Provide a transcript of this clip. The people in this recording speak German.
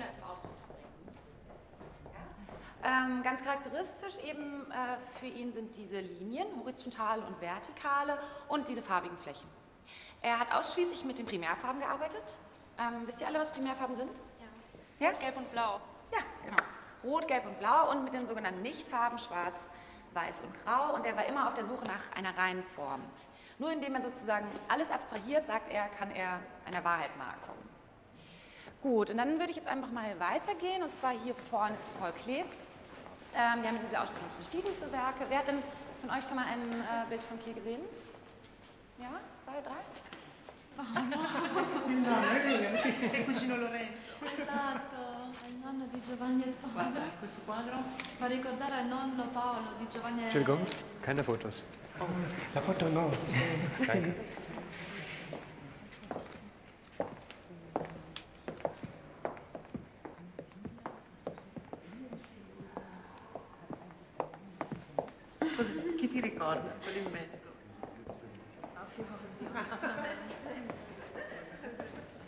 zum Ausdruck zu bringen. Ja? Ganz charakteristisch eben für ihn sind diese Linien, horizontale und vertikale, und diese farbigen Flächen. Er hat ausschließlich mit den Primärfarben gearbeitet. Wisst ihr alle, was Primärfarben sind? Ja. Ja? Gelb und Blau. Ja, genau. Rot, Gelb und Blau und mit den sogenannten Nichtfarben Schwarz, Weiß und Grau. Und er war immer auf der Suche nach einer reinen Form. Nur indem er sozusagen alles abstrahiert, sagt er, kann er einer Wahrheit nahe kommen. Gut, und dann würde ich jetzt einfach mal weitergehen, und zwar hier vorne zu Paul Klee. Wir haben in dieser Ausstellung verschiedenste Werke. Wer hat denn von euch schon mal ein Bild von Klee gesehen? Ja? 2, 3? No, non è vero, sì, è cugino Lorenzo. Esatto, è il nonno di Giovanni e Paolo. Guarda, questo quadro. Fa ricordare al nonno Paolo di Giovanni e Entschuldigung, keine Fotos. Oh, la foto no. Danke. Chi ti ricorda? Quello in mezzo. Mafiosi,